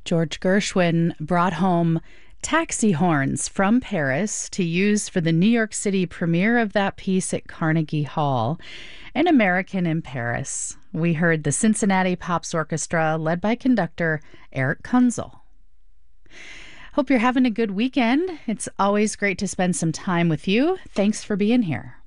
George Gershwin brought home taxi horns from Paris to use for the New York City premiere of that piece at Carnegie Hall, An American in Paris. We heard the Cincinnati Pops Orchestra, led by conductor Eric Kunzel. Hope you're having a good weekend. It's always great to spend some time with you. Thanks for being here.